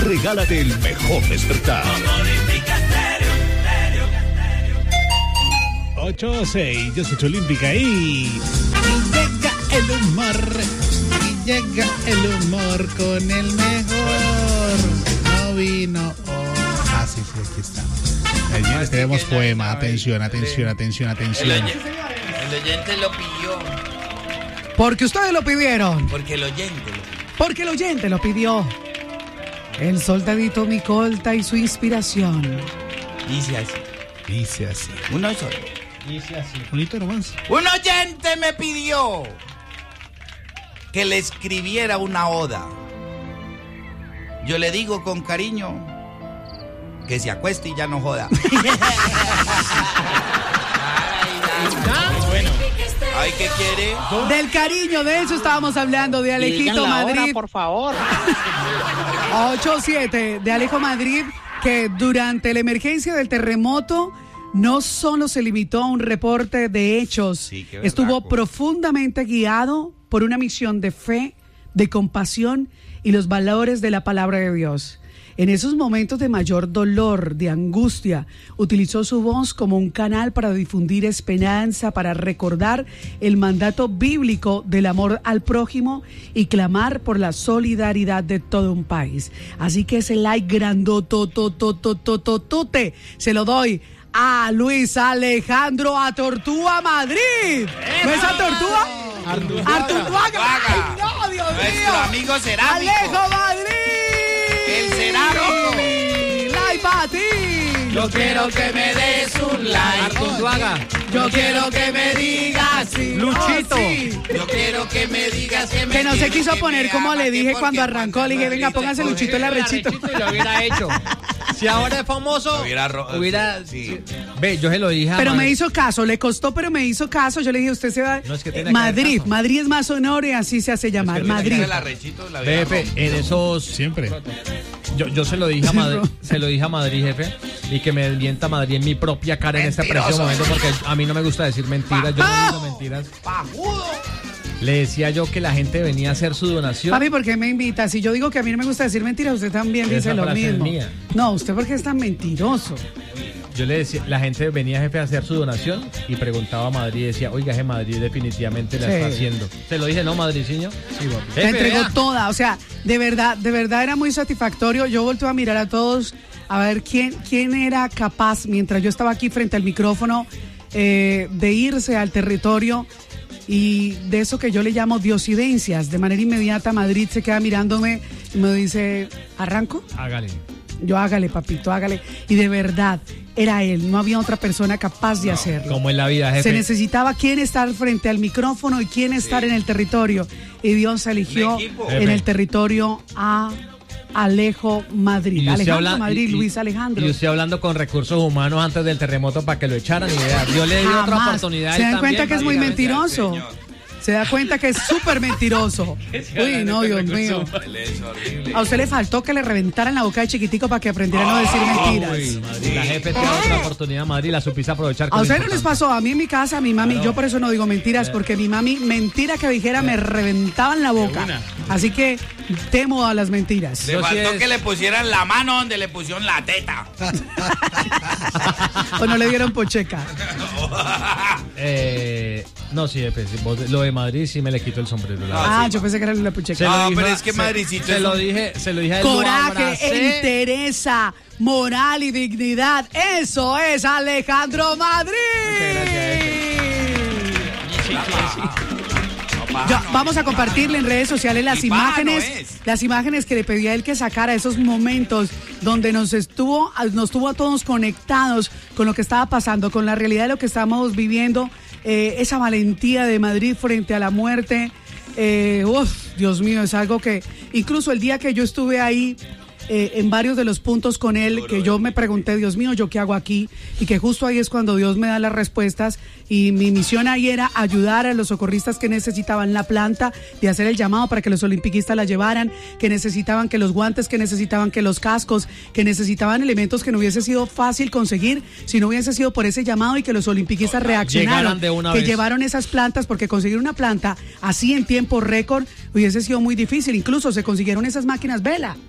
Regálate el mejor despertar. 8-6, yo soy Olímpica y llega el humor, y llega el humor con el mejor. No vino. Sí, aquí estamos. Ayer tenemos poema. Atención. El oyente lo pidió. Porque ustedes lo pidieron. Porque el oyente lo pidió. Porque el oyente lo pidió. El soldadito Micolta y su inspiración. Dice así. Uno solo. Dice así. Bonito nomás. Un oyente me pidió que le escribiera una oda. Yo le digo con cariño que se acueste y ya no joda. Bueno. Ay, ¿qué quiere? Del cariño, de eso estábamos hablando, de Alejito Madrid. Hora, por favor. 8-7, de Alejo Madrid, que durante la emergencia del terremoto no solo se limitó a un reporte de hechos, estuvo profundamente guiado por una misión de fe, de compasión y los valores de la palabra de Dios. En esos momentos de mayor dolor, de angustia, utilizó su voz como un canal para difundir esperanza, para recordar el mandato bíblico del amor al prójimo y clamar por la solidaridad de todo un país. Así que ese like grandototototototote se lo doy a Luis Alejandro a Tortuga Madrid. ¿No es a Tortuga? Arturduaga. Ay, no, Dios mío. Nuestro amigo cerámico. Alejo Madrid. El cerámico. Like para ti. Yo quiero que me des un like. Arturduaga. Yo quiero que me digas sí. Luchito. Sí. Yo quiero que me digas que me Que no se quiere, quiso que poner me como ama, le dije que cuando porque arrancó. Le dije, venga, Madrid póngase se Luchito el arrechito. Y lo hubiera hecho. Si ahora es famoso, sí. Ve, yo se lo dije a Pero me Madrid. hizo caso, le costó, pero me hizo caso. Yo le dije, usted se va. No, es que tiene que Madrid, haber caso. Madrid es más honor y así se hace llamar. Madrid. El arrechito la vida Jefe, en esos Siempre. yo se lo dije a Madrid, jefe, y que me mienta Madrid en mi propia cara en este preciso momento, porque a mí no me gusta decir mentiras, yo no digo mentiras. pajudo. Le decía yo que la gente venía a hacer su donación. Papi, ¿por qué me invita? Si yo digo que a mí no me gusta decir mentiras, usted también Esa dice lo frase es mismo. mía. No, usted porque es tan mentiroso. Yo le decía, la gente venía, jefe, a hacer su donación y preguntaba a Madrid y decía, oiga, jefe, Madrid definitivamente la Sí. está haciendo. Se lo dije, ¿no, Madriciño? Sí, papi. La entregó toda, o sea, de verdad era muy satisfactorio. Yo volteé a mirar a todos a ver quién era capaz, mientras yo estaba aquí frente al micrófono, de irse al territorio y de eso que yo le llamo diosidencias. De manera inmediata Madrid se queda mirándome y me dice, ¿arranco? Hágale. Yo hágale, papito, hágale. Y de verdad, era él, no había otra persona capaz de hacerlo. Como en la vida, jefe. Se necesitaba quién estar frente al micrófono y quién estar en el territorio. Y Dios eligió en el territorio a Alejo Madrid. Y usted Alejandro Madrid, Luis Alejandro. Y usted hablando con recursos humanos antes del terremoto para que lo echaran y vea, yo le di otra Jamás. oportunidad. ¿Se dan también, cuenta que es muy Madrid. mentiroso? Se da cuenta que es súper mentiroso. Uy, no, Dios mío. Él es horrible. A usted le faltó que le reventaran la boca de chiquitico para que aprendiera a no decir mentiras. Uy, Madrid, la jefe tiene otra oportunidad, Madrid, la supiste aprovechar. A con lo ustedes no les importante. pasó, a mí en mi casa, a mi mami, yo por eso no digo mentiras, porque mi mami, mentira que dijera, me reventaban la boca. Así que temo a las mentiras. Le Yo sí faltó es- que le pusieran la mano donde le pusieron la teta. O no le dieron pocheca. No, sí, jefe, sí, lo de Madrid sí me le quito el sombrero. La verdad. Ah, yo pensé que era la pocheca. No, dije pero a- es que Madridcito se es lo un- dije a él. lo Coraje, abracé. entereza, moral y dignidad. Eso es Alejandro Madrid. Vamos a compartirle en redes sociales las Y paja no imágenes, es. las imágenes que le pedí a él que sacara, esos momentos donde nos tuvo a todos conectados con lo que estaba pasando, con la realidad de lo que estábamos viviendo, esa valentía de Madrid frente a la muerte. Dios mío, es algo que incluso el día que yo estuve ahí, en varios de los puntos con él, que yo me pregunté, Dios mío, ¿yo qué hago aquí? Y que justo ahí es cuando Dios me da las respuestas, y mi misión ahí era ayudar a los socorristas que necesitaban la planta, de hacer el llamado para que los olimpiquistas la llevaran, que necesitaban que los guantes, que necesitaban que los cascos, que necesitaban elementos que no hubiese sido fácil conseguir si no hubiese sido por ese llamado, y que los olimpiquistas reaccionaron, Llegaran de una que vez. llevaron esas plantas, porque conseguir una planta así en tiempo récord hubiese sido muy difícil. Incluso se consiguieron esas máquinas Vela.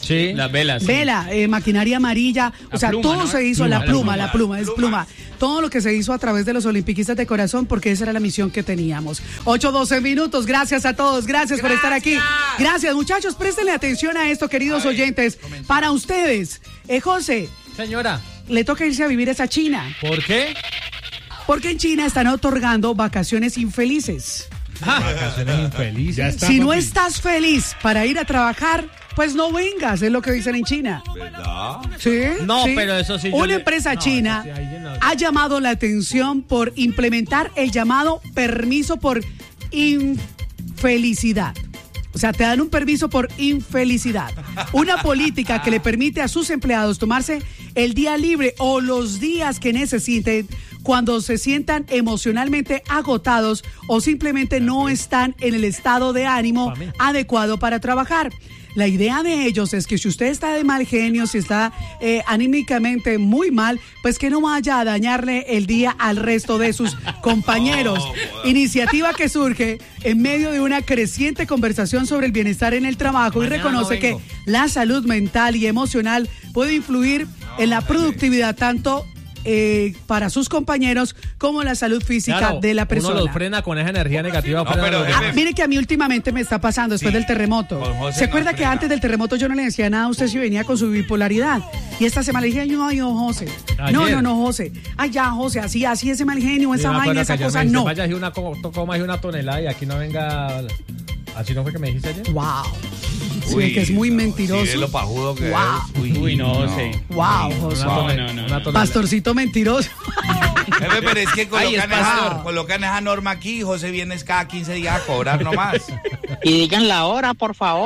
Sí, las velas. Sí. Vela, maquinaria amarilla, o sea, pluma, todo ¿no? se hizo, la pluma, es pluma. Todo lo que se hizo a través de los olimpiquistas de corazón, porque esa era la misión que teníamos. 8:12 minutos, gracias a todos, gracias por estar aquí. Gracias, muchachos, préstenle atención a esto, queridos oyentes. Para ustedes, José. Señora. Le toca irse a vivir a esa China. ¿Por qué? Porque en China están otorgando vacaciones infelices. Vacaciones infelices. Si no estás feliz para ir a trabajar, pues no vengas, es lo que dicen en China. ¿Verdad? ¿Sí? No, ¿sí? pero eso sí. Una empresa china ha llamado la atención por implementar el llamado permiso por infelicidad. O sea, te dan un permiso por infelicidad. Una política que le permite a sus empleados tomarse el día libre o los días que necesiten cuando se sientan emocionalmente agotados o simplemente no están en el estado de ánimo adecuado para trabajar. La idea de ellos es que si usted está de mal genio, si está anímicamente muy mal, pues que no vaya a dañarle el día al resto de sus compañeros. Iniciativa que surge en medio de una creciente conversación sobre el bienestar en el trabajo y reconoce que la salud mental y emocional puede influir en la productividad tanto para sus compañeros como la salud física de la persona. Uno los frena con esa energía negativa. Mire que a mí últimamente me está pasando después del terremoto. ¿Se acuerda que antes del terremoto yo no le decía nada a usted si venía con su bipolaridad? Y esta semana le dije, ay, no, José. No, José. Ay, ya, José, así ese mal genio, esa vaina, esa cosa, no. Vaya, una coma y una tonelada y aquí no venga... ¿Así no fue que me dijiste ayer? Wow. Sí, que es muy mentiroso. Sí, es lo pajudo que wow. es. Uy, no, sí. Wow, José. No. Pastorcito mentiroso. Jefe, pero es que colocan esa norma aquí, José vienes cada 15 días a cobrar nomás. Y digan la hora, por favor.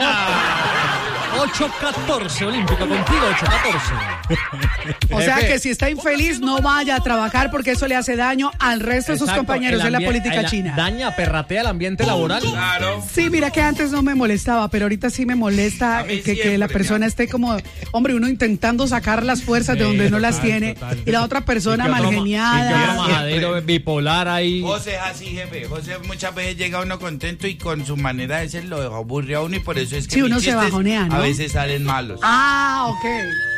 8:14, Olímpica, contigo, 8:14. O sea que si está infeliz, no vaya a trabajar porque eso le hace daño al resto de sus compañeros de la política china. Daña, perratea el ambiente laboral. Claro. Sí, mira que antes no me molestaba, pero ahorita sí me molesta que la persona esté como, hombre, uno intentando sacar las fuerzas de donde no las tiene y la otra persona mal geniada. Majadero bipolar ahí. José es así, jefe. José muchas veces llega uno contento y con su manera de ser lo aburre a uno y por eso es que uno se bajonea, ¿no? A veces salen malos. Ah, ok.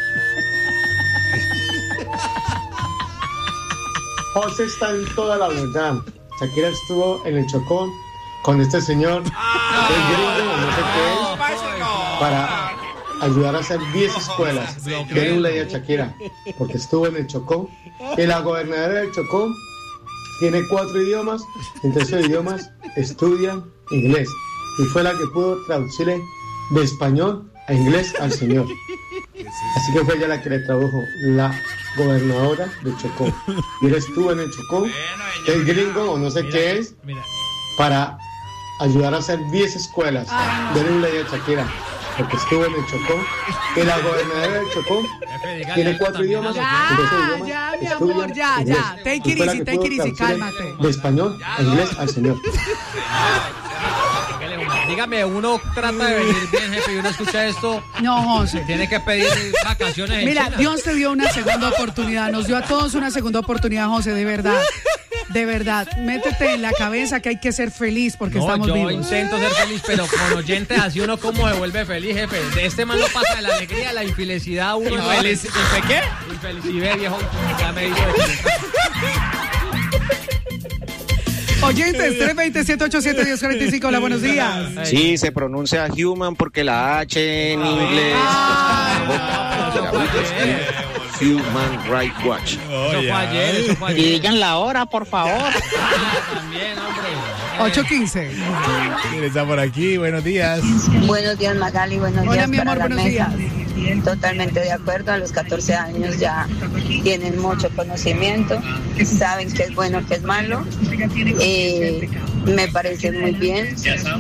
José está en toda la verdad. Shakira estuvo en el Chocó con este señor, el gringo, no sé qué es, para ayudar a hacer 10 escuelas. Denle un ley a Shakira, porque estuvo en el Chocó. Y la gobernadora del Chocó tiene 4 idiomas, entre esos idiomas estudia inglés. Y fue la que pudo traducirle de español a inglés al señor. Así que fue ella la que le tradujo, la gobernadora de Chocó. Y él estuvo en el Chocó, el gringo o no sé qué es, para ayudar a hacer 10 escuelas. Denle un ley a Shakira, porque estuvo en el Chocó. Y la gobernadora del Chocó tiene 4 idiomas. Ya, mi amor, ya. Take it easy, cálmate. De español a inglés al señor. Dígame, uno trata de venir bien, jefe, y uno escucha esto. No, José. Tiene que pedir vacaciones. Mira, Dios te dio una segunda oportunidad. Nos dio a todos una segunda oportunidad, José, de verdad. De verdad. Métete en la cabeza que hay que ser feliz porque estamos vivos. Yo intento ser feliz, pero con oyentes así uno como se vuelve feliz, jefe. De este man no pasa de la alegría, la infelicidad. Uno ¿Infeliz? ¿Qué? Infelicidad, viejo. Ya me dijo. Oyentes, 320-787-1045, hola, buenos días. Sí, se pronuncia human porque la H en inglés. Human Rights Watch. Eso fue ayer. Y digan la hora, por favor. También, hombre. 8:15. ¿Quién está por aquí? Buenos días. Buenos días, Magali. Buenos días. Hola, mi amor, buenos días. Totalmente de acuerdo. A los 14 años ya tienen mucho conocimiento, saben qué es bueno, qué es malo. Me parece muy bien.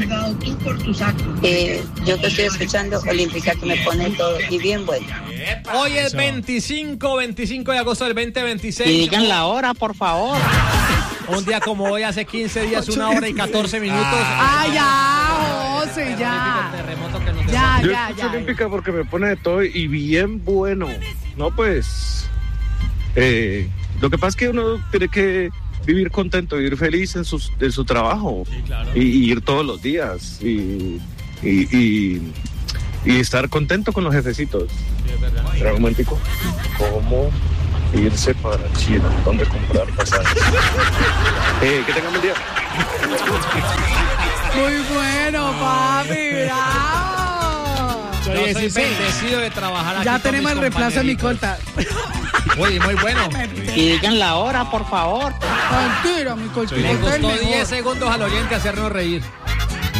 Yo que estoy escuchando, Olímpica que me pone todo y bien bueno. Hoy es 25 de agosto del 2026. Y digan la hora, por favor. Un día como hoy, hace 15 días, 1 hora y 14 minutos. Ya, José, ya. Yo escucho Olímpica porque me pone de todo y bien bueno. No, pues... lo que pasa es que uno tiene que vivir contento, vivir feliz en su trabajo. Sí, claro. Y ir todos los días. Y y estar contento con los jefecitos. Sí, es verdad. Era romántico. ¿Cómo irse para China? ¿Dónde comprar pasajes? Que tengan buen día. Muy bueno, papi, bravo. Yo soy bendecido de trabajar aquí. Ya con tenemos mis el reemplazo de mi compañeritos. colta. Uy, muy bueno. Y digan la hora, por favor. Mentira, mi colta. Le costó 10 segundos al oyente hacernos reír.